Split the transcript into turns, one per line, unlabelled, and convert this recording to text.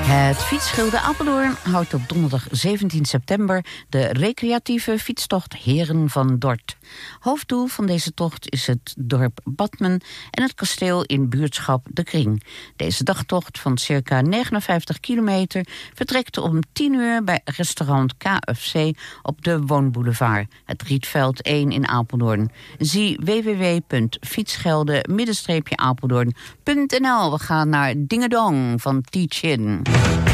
Het Fietsgilde Apeldoorn houdt op donderdag 17 september de recreatieve fietstocht Heren van Dort. Hoofddoel van deze tocht is het dorp Badmen en het kasteel in buurtschap De Kring. Deze dagtocht van circa 59 kilometer vertrekt om 10 uur bij restaurant KFC op de Woonboulevard, het Rietveld 1 in Apeldoorn. Zie www.fietsgelde-apeldoorn.nl. We gaan naar Dingedong van Tichin.